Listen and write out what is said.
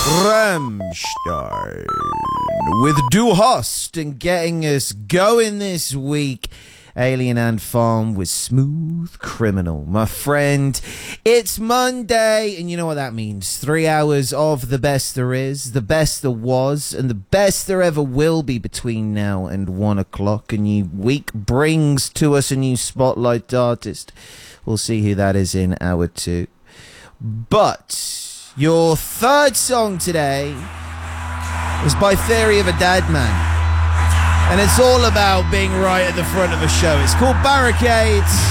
Rammstein with Du Hast and getting us going this week. Alien Ant Farm with Smooth Criminal. My friend, it's Monday, and you know what that means. 3 hours of the best there is, the best there was, and the best there ever will be between now and 1 o'clock. A new week brings to us a new spotlight artist. We'll see who that is in hour 2. But your third song today is by Theory of a Dead Man. And it's all about being right at the front of a show. It's called Barricades.